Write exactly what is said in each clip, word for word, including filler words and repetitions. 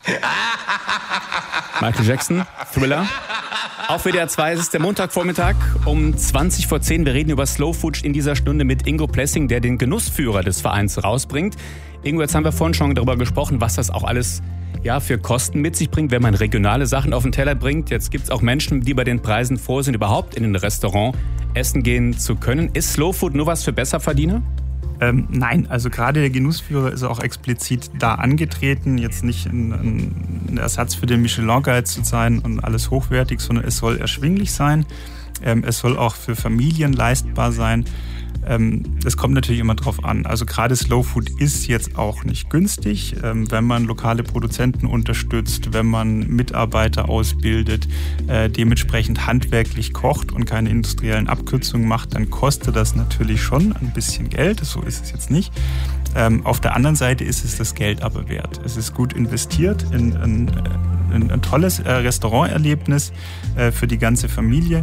Michael Jackson, Thriller. Auf W D R zwei ist es der Montagvormittag um zwanzig vor zehn. Wir reden über Slow Food in dieser Stunde mit Ingo Plessing, der den Genussführer des Vereins rausbringt. Ingo, jetzt haben wir vorhin schon darüber gesprochen, was das auch alles ja, für Kosten mit sich bringt, wenn man regionale Sachen auf den Teller bringt. Jetzt gibt es auch Menschen, die bei den Preisen froh sind, überhaupt in ein Restaurant essen gehen zu können. Ist Slow Food nur was für Besserverdiener? Ähm, nein, also gerade der Genussführer ist auch explizit da angetreten, jetzt nicht ein, ein Ersatz für den Michelin-Guide zu sein und alles hochwertig, sondern es soll erschwinglich sein. Ähm, es soll auch für Familien leistbar sein. Ähm, es kommt natürlich immer drauf an. Also gerade Slow Food ist jetzt auch nicht günstig. Ähm, wenn man lokale Produzenten unterstützt, wenn man Mitarbeiter ausbildet, äh, dementsprechend handwerklich kocht und keine industriellen Abkürzungen macht, dann kostet das natürlich schon ein bisschen Geld. So ist es jetzt nicht. Ähm, auf der anderen Seite ist es das Geld aber wert. Es ist gut investiert in, in, in ein tolles äh, Restauranterlebnis äh, für die ganze Familie.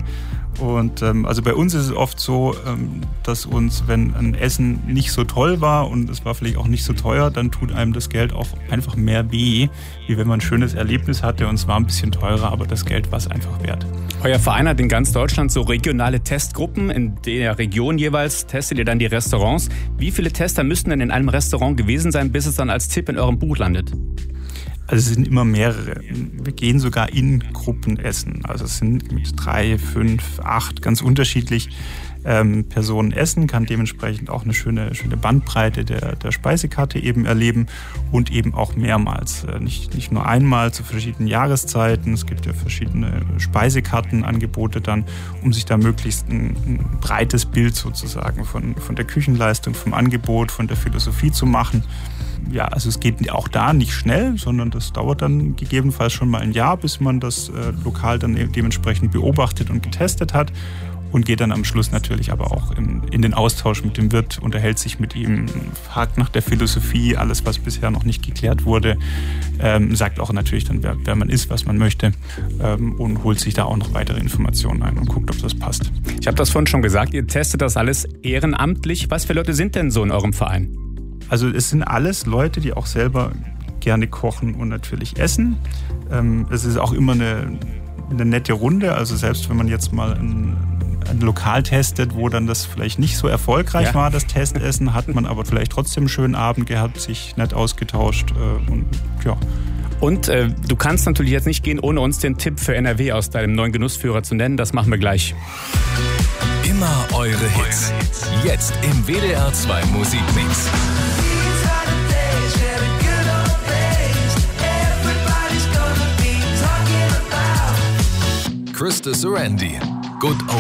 Und ähm, also bei uns ist es oft so, ähm, dass uns, wenn ein Essen nicht so toll war und es war vielleicht auch nicht so teuer, dann tut einem das Geld auch einfach mehr weh, wie wenn man ein schönes Erlebnis hatte und es war ein bisschen teurer, aber das Geld war es einfach wert. Euer Verein hat in ganz Deutschland so regionale Testgruppen. In der Region jeweils testet ihr dann die Restaurants. Wie viele Tester müssten denn in einem Restaurant gewesen sein, bis es dann als Tipp in eurem Buch landet? Also es sind immer mehrere. Wir gehen sogar in Gruppen essen. Also es sind mit drei, fünf, acht ganz unterschiedlich ähm, Personen essen, kann dementsprechend auch eine schöne, schöne Bandbreite der, der Speisekarte eben erleben und eben auch mehrmals. Äh, nicht, nicht nur einmal zu verschiedenen Jahreszeiten. Es gibt ja verschiedene Speisekartenangebote dann, um sich da möglichst ein, ein breites Bild sozusagen von, von der Küchenleistung, vom Angebot, von der Philosophie zu machen. Ja, also es geht auch da nicht schnell, sondern das dauert dann gegebenenfalls schon mal ein Jahr, bis man das äh, lokal dann dementsprechend beobachtet und getestet hat und geht dann am Schluss natürlich aber auch in, in den Austausch mit dem Wirt, unterhält sich mit ihm, fragt nach der Philosophie, alles, was bisher noch nicht geklärt wurde, ähm, sagt auch natürlich dann, wer, wer man ist, was man möchte ähm, und holt sich da auch noch weitere Informationen ein und guckt, ob das passt. Ich habe das vorhin schon gesagt, ihr testet das alles ehrenamtlich. Was für Leute sind denn so in eurem Verein? Also es sind alles Leute, die auch selber gerne kochen und natürlich essen. Ähm, es ist auch immer eine, eine nette Runde. Also selbst wenn man jetzt mal ein, ein Lokal testet, wo dann das vielleicht nicht so erfolgreich ja. war, das Testessen, hat man aber vielleicht trotzdem einen schönen Abend gehabt, sich nett ausgetauscht äh, und ja. Und äh, du kannst natürlich jetzt nicht gehen, ohne uns den Tipp für N R W aus deinem neuen Genussführer zu nennen. Das machen wir gleich. Immer eure Hits. Jetzt im W D R zwei Musikmix. Krista Sarandy. Good